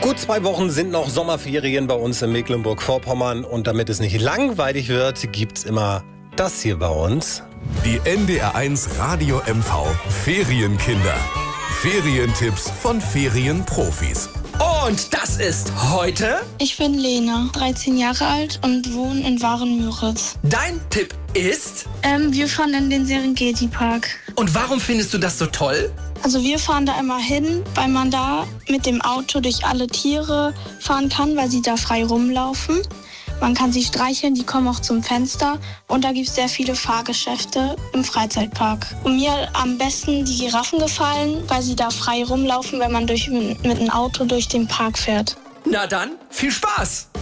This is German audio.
Gut 2 Wochen sind noch Sommerferien bei uns in Mecklenburg-Vorpommern. Und damit es nicht langweilig wird, gibt's immer das hier bei uns. Die NDR1 Radio MV Ferienkinder. Ferientipps von Ferienprofis. Und das ist heute... Ich bin Lena, 13 Jahre alt und wohne in Waren-Müritz. Dein Tipp ist... Wir fahren in den Serengeti-Park. Und warum findest du das so toll? Also wir fahren da immer hin, weil man da mit dem Auto durch alle Tiere fahren kann, weil sie da frei rumlaufen. Man kann sie streicheln, die kommen auch zum Fenster. Und da gibt es sehr viele Fahrgeschäfte im Freizeitpark. Und mir am besten die Giraffen gefallen, weil sie da frei rumlaufen, wenn man mit einem Auto durch den Park fährt. Na dann, viel Spaß!